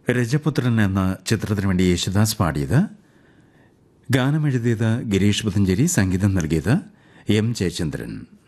രജപുത്രൻ എന്ന ചിത്രത്തിനു വേണ്ടി യേശുദാസ് പാടിയത്. ഗാനമെഴുതിയത് ഗിരീഷ് പുത്തഞ്ചേരി, സംഗീതം നൽകിയത് എം ജയചന്ദ്രൻ.